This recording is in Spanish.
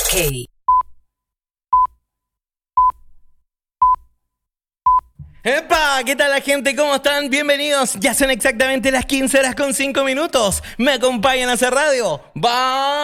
Hey. ¡Epa! ¿Qué tal la gente? ¿Cómo están? Bienvenidos. Ya son exactamente las 15 horas con 5 minutos. ¿Me acompañan a hacer radio? ¡Va!